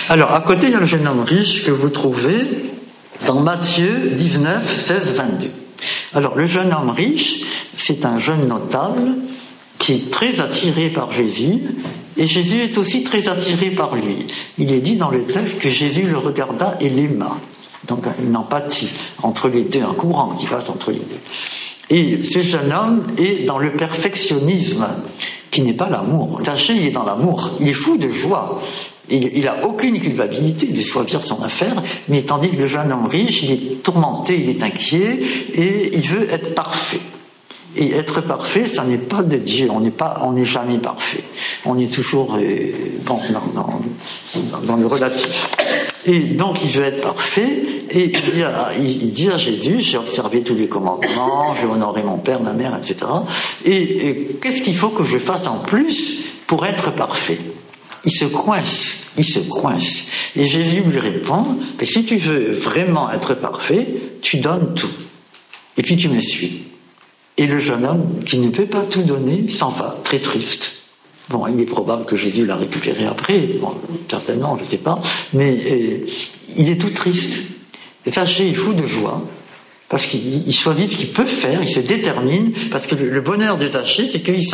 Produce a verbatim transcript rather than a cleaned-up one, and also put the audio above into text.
Alors, à côté, il y a le jeune homme riche que vous trouvez dans Matthieu dix-neuf, seize, vingt-deux. Alors, le jeune homme riche, c'est un jeune notable qui est très attiré par Jésus, et Jésus est aussi très attiré par lui. Il est dit dans le texte que Jésus le regarda et l'aima. Donc, une empathie entre les deux, un courant qui passe entre les deux. Et ce jeune homme est dans le perfectionnisme, qui n'est pas l'amour. Zaché, il est dans l'amour. Il est fou de joie. Il n'a aucune culpabilité de choisir son affaire, mais tandis que le jeune homme riche, il est tourmenté, il est inquiet, et il veut être parfait. Et être parfait, ça n'est pas de Dieu. On n'est pas, on n'est jamais parfait. On est toujours euh, bon, dans, dans, dans le relatif. Et donc, il veut être parfait. Et il dit à, il dit à Jésus, j'ai observé tous les commandements, j'ai honoré mon père, ma mère, et cetera. Et, et qu'est-ce qu'il faut que je fasse en plus pour être parfait? Il se coince, il se coince. Et Jésus lui répond, mais si tu veux vraiment être parfait, tu donnes tout. Et puis tu me suis. Et le jeune homme, qui ne peut pas tout donner, s'en va, très triste. Bon, il est probable que Jésus l'a récupéré après, bon, certainement, je ne sais pas, mais euh, il est tout triste. Et Zaché est fou de joie, parce qu'il il choisit ce qu'il peut faire, il se détermine, parce que le, le bonheur de Zaché, c'est qu'il